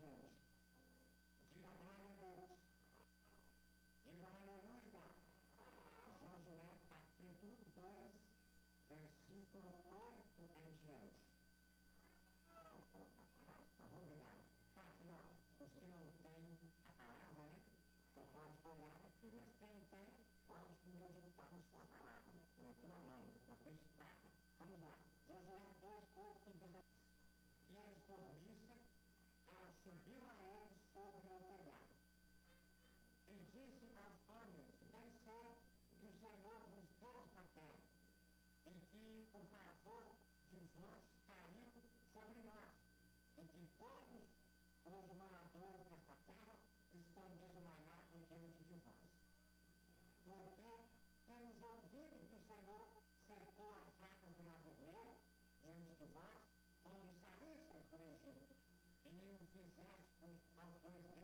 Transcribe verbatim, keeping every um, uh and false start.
gente. Diga-me, diga-me, Josué capítulo dois, versículo oito em diante. Obrigado. Tá, não, os que não têm a palavra, né? Você pode olhar aqui, mas quem tem, pode meditar na sua palavra. Naturalmente, na principal. Vamos lá. Josué dois, oito e dezesseis. E a escorniça, ela subiu a eles sobre o telhado. E disse aos homens: bem sei que o Senhor vos pôs na terra, e que o pavor de vós caiu sobre nós, e que todos os moradores desta terra estão desmaiados diante de vós. Porque temos ouvido que o Senhor cercou as vacas do Nabucodonosor diante de vós, onde saísseis do Egito, e o fizestes aos dois